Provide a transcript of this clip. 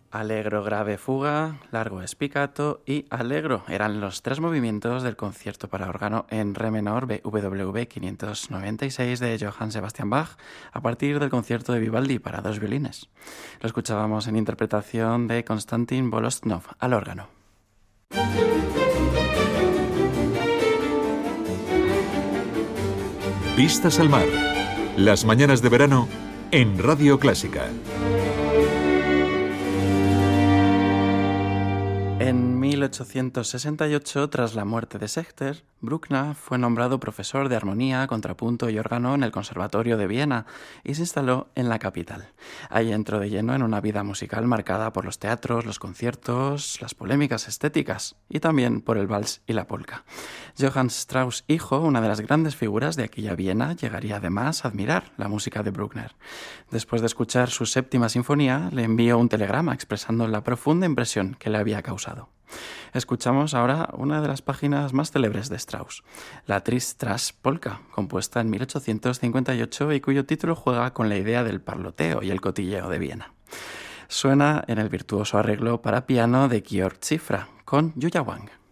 Allegro, grave, fuga, largo, spiccato y allegro eran los tres movimientos del concierto para órgano en re menor BWV 596 de Johann Sebastian Bach a partir del concierto de Vivaldi para dos violines. Lo escuchábamos en interpretación de Konstantin Volostnov al órgano. Vistas al mar. Las mañanas de verano en Radio Clásica. En 1868, tras la muerte de Sechter, Bruckner fue nombrado profesor de armonía, contrapunto y órgano en el Conservatorio de Viena y se instaló en la capital. Ahí entró de lleno en una vida musical marcada por los teatros, los conciertos, las polémicas estéticas y también por el vals y la polka. Johann Strauss hijo, una de las grandes figuras de aquella Viena, llegaría además a admirar la música de Bruckner. Después de escuchar su séptima sinfonía, le envió un telegrama expresando la profunda impresión que le había causado. Escuchamos ahora una de las páginas más célebres de Strauss, la Triste Trash Polka, compuesta en 1858 y cuyo título juega con la idea del parloteo y el cotilleo de Viena. Suena en el virtuoso arreglo para piano de Georg Cifra, con Yuya Wang.